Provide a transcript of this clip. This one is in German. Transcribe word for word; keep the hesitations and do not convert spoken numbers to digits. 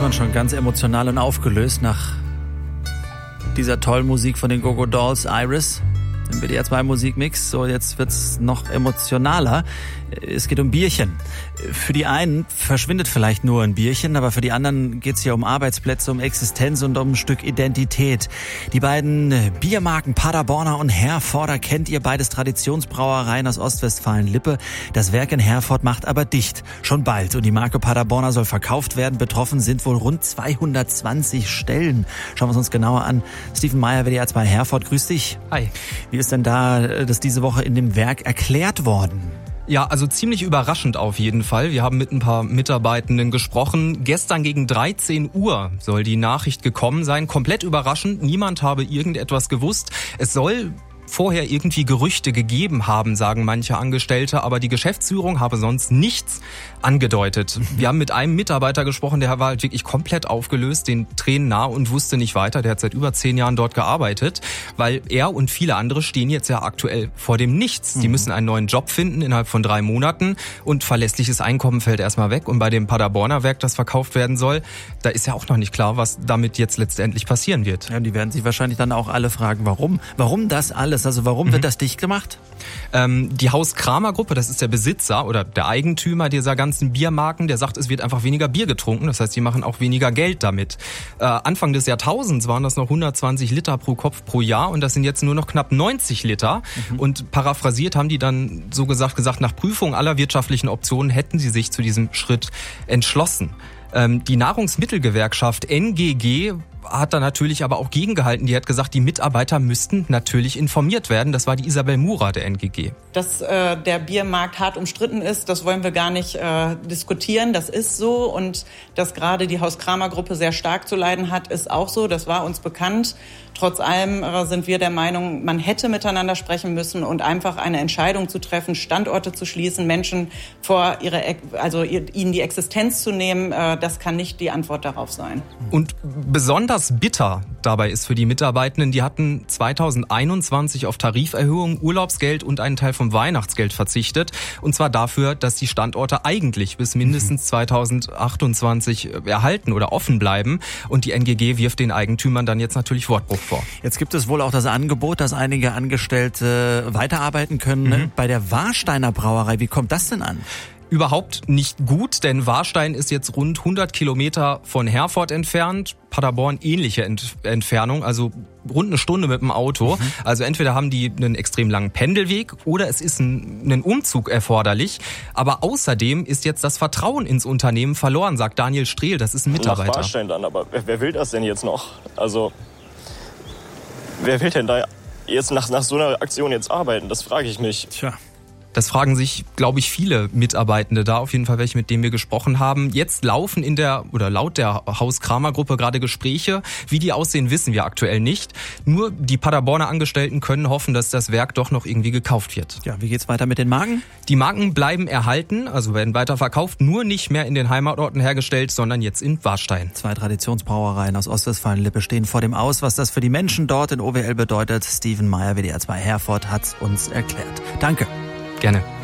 man schon ganz emotional und aufgelöst nach dieser tollen Musik von den Go-Go Dolls, Iris. Im W D R zwei Musikmix. So, jetzt wird's noch emotionaler. Es geht um Bierchen. Für die einen verschwindet vielleicht nur ein Bierchen, aber für die anderen geht's hier um Arbeitsplätze, um Existenz und um ein Stück Identität. Die beiden Biermarken Paderborner und Herforder kennt ihr, beides Traditionsbrauereien aus Ostwestfalen-Lippe. Das Werk in Herford macht aber dicht. Schon bald. Und die Marke Paderborner soll verkauft werden. Betroffen sind wohl rund zweihundertzwanzig Stellen. Schauen wir es uns genauer an. Steven Meyer, W D R zwei Herford, grüß dich. Hi. Wie ist denn da das diese Woche in dem Werk erklärt worden? Ja, also ziemlich überraschend auf jeden Fall. Wir haben mit ein paar Mitarbeitenden gesprochen. Gestern gegen dreizehn Uhr soll die Nachricht gekommen sein. Komplett überraschend. Niemand habe irgendetwas gewusst. Es soll vorher irgendwie Gerüchte gegeben haben, sagen manche Angestellte, aber die Geschäftsführung habe sonst nichts angedeutet. Wir haben mit einem Mitarbeiter gesprochen, der war halt wirklich komplett aufgelöst, den Tränen nah und wusste nicht weiter. Der hat seit über zehn Jahren dort gearbeitet, weil er und viele andere stehen jetzt ja aktuell vor dem Nichts. Die müssen einen neuen Job finden innerhalb von drei Monaten und verlässliches Einkommen fällt erstmal weg. Und bei dem Paderborner Werk, das verkauft werden soll, da ist ja auch noch nicht klar, was damit jetzt letztendlich passieren wird. Ja, die werden sich wahrscheinlich dann auch alle fragen, warum? Warum das alles? Also warum mhm. wird das dicht gemacht? Ähm, die Haus-Kramer-Gruppe, das ist der Besitzer oder der Eigentümer dieser ganzen Biermarken, der sagt, es wird einfach weniger Bier getrunken. Das heißt, die machen auch weniger Geld damit. Äh, Anfang des Jahrtausends waren das noch hundertzwanzig Liter pro Kopf pro Jahr und das sind jetzt nur noch knapp neunzig Liter. Mhm. Und paraphrasiert haben die dann so gesagt, gesagt, nach Prüfung aller wirtschaftlichen Optionen hätten sie sich zu diesem Schritt entschlossen. Ähm, die Nahrungsmittelgewerkschaft N G G hat da natürlich aber auch gegengehalten. Die hat gesagt, die Mitarbeiter müssten natürlich informiert werden. Das war die Isabel Murer der N G G. Dass äh, der Biermarkt hart umstritten ist, das wollen wir gar nicht äh, diskutieren. Das ist so. Und dass gerade die Haus-Kramer-Gruppe sehr stark zu leiden hat, ist auch so. Das war uns bekannt. Trotz allem äh, sind wir der Meinung, man hätte miteinander sprechen müssen und einfach eine Entscheidung zu treffen, Standorte zu schließen, Menschen vor ihre, also ihnen die Existenz zu nehmen, äh, das kann nicht die Antwort darauf sein. Und besonders bitter dabei ist für die Mitarbeitenden, die hatten zweitausendeinundzwanzig auf Tariferhöhung, Urlaubsgeld und einen Teil vom Weihnachtsgeld verzichtet. Und zwar dafür, dass die Standorte eigentlich bis mindestens zweitausendachtundzwanzig erhalten oder offen bleiben. Und die N G G wirft den Eigentümern dann jetzt natürlich Wortbruch vor. Jetzt gibt es wohl auch das Angebot, dass einige Angestellte weiterarbeiten können mhm. bei der Warsteiner Brauerei. Wie kommt das denn an? Überhaupt nicht gut, denn Warstein ist jetzt rund hundert Kilometer von Herford entfernt. Paderborn ähnliche Ent- Entfernung, also rund eine Stunde mit dem Auto. Mhm. Also entweder haben die einen extrem langen Pendelweg oder es ist ein, ein Umzug erforderlich. Aber außerdem ist jetzt das Vertrauen ins Unternehmen verloren, sagt Daniel Strehl, das ist ein Mitarbeiter. Nach Warstein dann, aber wer, wer will das denn jetzt noch? Also wer will denn da jetzt nach, nach so einer Aktion jetzt arbeiten? Das frage ich mich. Tja. Das fragen sich, glaube ich, viele Mitarbeitende da, auf jeden Fall welche, mit denen wir gesprochen haben. Jetzt laufen in der, oder laut der Haus-Kramer-Gruppe gerade Gespräche. Wie die aussehen, wissen wir aktuell nicht. Nur die Paderborner Angestellten können hoffen, dass das Werk doch noch irgendwie gekauft wird. Ja, wie geht's weiter mit den Marken? Die Marken bleiben erhalten, also werden weiter verkauft, nur nicht mehr in den Heimatorten hergestellt, sondern jetzt in Warstein. Zwei Traditionsbrauereien aus Ostwestfalen-Lippe stehen vor dem Aus. Was das für die Menschen dort in O W L bedeutet, Steven Meyer, W D R zwei Herford, hat's uns erklärt. Danke. Gerne.